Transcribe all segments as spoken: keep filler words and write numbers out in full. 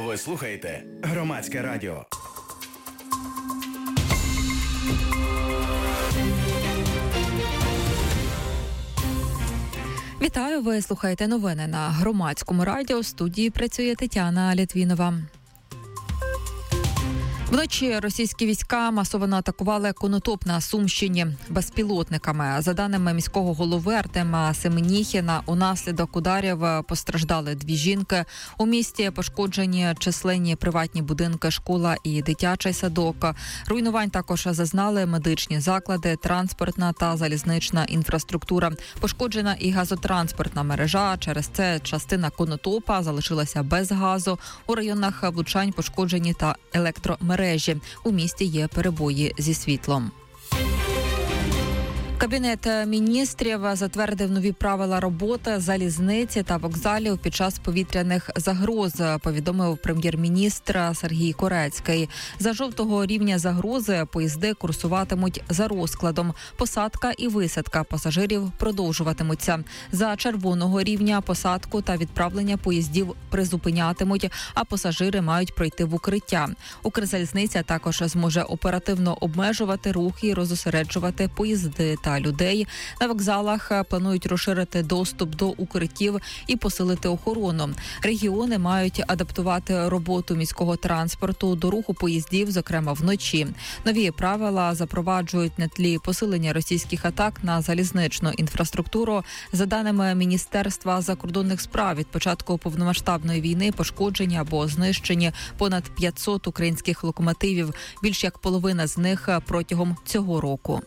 Ви слухаєте Громадське радіо. Вітаю, ви слухаєте новини на Громадському радіо. В студії працює Тетяна Літвінова. Вночі російські війська масово атакували Конотоп на Сумщині безпілотниками. За даними міського голови Артема Семеніхіна, унаслідок ударів постраждали дві жінки. У місті пошкоджені численні приватні будинки, школа і дитячий садок. Руйнувань також зазнали медичні заклади, транспортна та залізнична інфраструктура. Пошкоджена і газотранспортна мережа. Через це частина Конотопа залишилася без газу. У районах влучань пошкоджені та електромережі. У місті є перебої зі світлом. Кабінет міністрів затвердив нові правила роботи залізниці та вокзалів під час повітряних загроз, повідомив прем'єр-міністр Сергій Корецький. За жовтого рівня загрози поїзди курсуватимуть за розкладом. Посадка і висадка пасажирів продовжуватимуться. За червоного рівня посадку та відправлення поїздів призупинятимуть, а пасажири мають пройти в укриття. Укрзалізниця також зможе оперативно обмежувати рух і розосереджувати поїзди та людей. На вокзалах планують розширити доступ до укриттів і посилити охорону. Регіони мають адаптувати роботу міського транспорту до руху поїздів, зокрема вночі. Нові правила запроваджують на тлі посилення російських атак на залізничну інфраструктуру. За даними Міністерства закордонних справ, від початку повномасштабної війни пошкоджені або знищені понад п'ятсот українських локомотивів, більш як половина з них протягом цього року.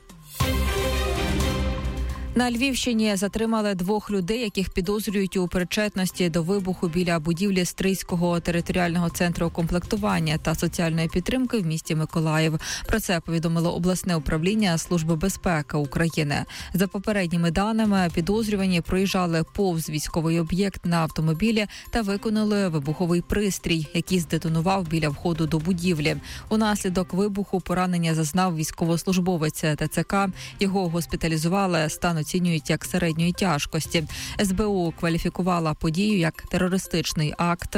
На Львівщині затримали двох людей, яких підозрюють у причетності до вибуху біля будівлі Стрийського територіального центру комплектування та соціальної підтримки в місті Миколаїв. Про це повідомило обласне управління Служби безпеки України. За попередніми даними, підозрювані проїжджали повз військовий об'єкт на автомобілі та виконали вибуховий пристрій, який здетонував біля входу до будівлі. Унаслідок вибуху поранення зазнав військовослужбовець ТЦК. Його госпіталізували, стан оцінюють як середньої тяжкості. ес бе у кваліфікувала подію як терористичний акт.